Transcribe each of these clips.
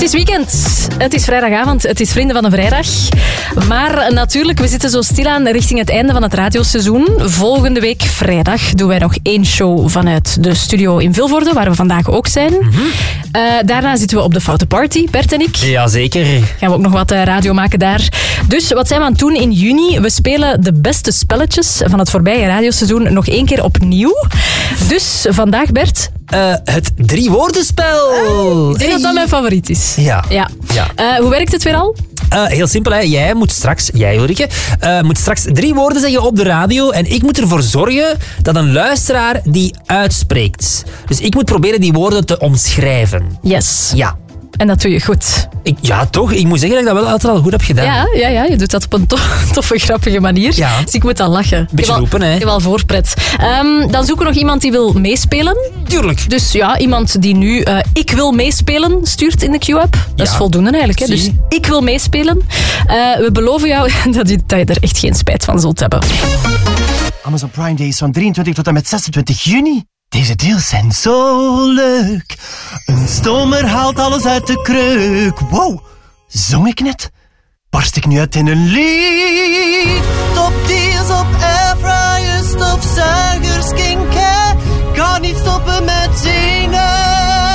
Het is weekend, het is vrijdagavond, het is Vrienden van de Vrijdag. Maar natuurlijk, we zitten zo stilaan richting het einde van het radioseizoen. Volgende week vrijdag doen wij nog 1 show vanuit de studio in Vilvoorde, waar we vandaag ook zijn. Daarna zitten we op de Foute Party, Bert en ik. Jazeker. Gaan we ook nog wat radio maken daar. Dus wat zijn we aan het doen in juni? We spelen de beste spelletjes van het voorbije radioseizoen nog 1 keer opnieuw. Dus vandaag, Bert... Het 3-woordenspel. Ik denk dat dat mijn favoriet is. Ja. Hoe werkt het weer al? Heel simpel, hè. Jij, Ulrike, moet straks 3 woorden zeggen op de radio en ik moet ervoor zorgen dat een luisteraar die uitspreekt. Dus ik moet proberen die woorden te omschrijven. Yes. Ja. En dat doe je goed. Ja, toch? Ik moet zeggen dat ik dat wel altijd al goed heb gedaan. Ja, je doet dat op een toffe, grappige manier. Ja. Dus ik moet al lachen. Beetje roepen, hè? Ik heb al voorpret. Dan zoeken we nog iemand die wil meespelen. Tuurlijk. Dus ja, iemand die nu ik wil meespelen stuurt in de Q-app. Dat is voldoende eigenlijk. Hè? Dus ik wil meespelen. We beloven jou dat je er echt geen spijt van zult hebben. Amazon Prime Day is van 23 tot en met 26 juni. Deze deals zijn zo leuk. Een stomer haalt alles uit de kreuk. Wow, zong ik net? Barst ik nu uit in een lied? Top deals op airfryers, stofzuigers, skincare. Kan niet stoppen met zingen.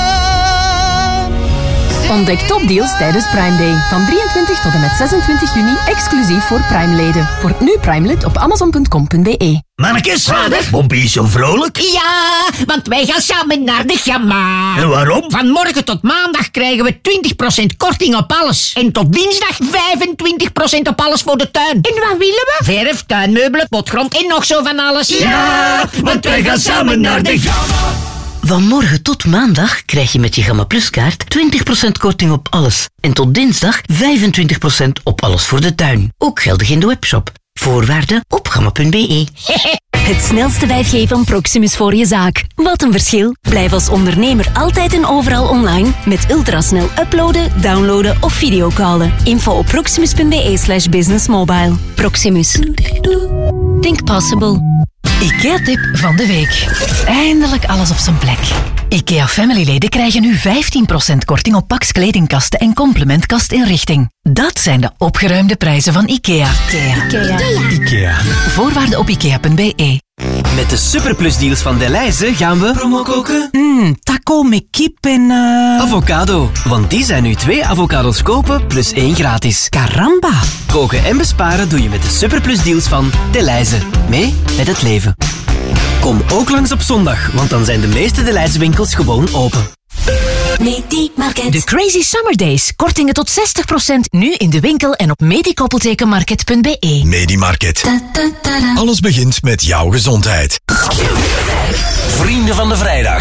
Ontdek topdeals tijdens Prime Day. Van 23 tot en met 26 juni, exclusief voor Prime-leden. Word nu Prime-lid op amazon.com.be. Mannekes, vader, Bompie is zo vrolijk. Ja, want wij gaan samen naar de Gamma. En waarom? Van morgen tot maandag krijgen we 20% korting op alles. En tot dinsdag 25% op alles voor de tuin. En wat willen we? Verf, tuinmeubelen, potgrond en nog zo van alles. Ja, want wij gaan samen naar de Gamma. Van morgen tot maandag krijg je met je Gamma Plus kaart 20% korting op alles. En tot dinsdag 25% op alles voor de tuin. Ook geldig in de webshop. Voorwaarden op gamma.be. Het snelste 5G van Proximus voor je zaak. Wat een verschil. Blijf als ondernemer altijd en overal online met ultrasnel uploaden, downloaden of videocallen. Info op proximus.be/businessmobile. Proximus. Think possible. IKEA-tip van de week. Eindelijk alles op zijn plek. IKEA Family-leden krijgen nu 15% korting op Pax kledingkasten en complementkastinrichting. Dat zijn de opgeruimde prijzen van IKEA. IKEA. Voorwaarden op ikea.be. Met de superplusdeals van Delhaize gaan we promo koken. Taco met kip en... Avocado. Want die zijn nu 2 avocados kopen plus 1 gratis. Caramba. Koken en besparen doe je met de superplusdeals van Delhaize. Mee met het leven. Kom ook langs op zondag, want dan zijn de meeste Delhaize winkels gewoon open. Medimarket. De Crazy Summer Days. Kortingen tot 60% nu in de winkel en op medikoppeltekenmarket.be. Medimarket. Alles begint met jouw gezondheid. Vrienden van de Vrijdag.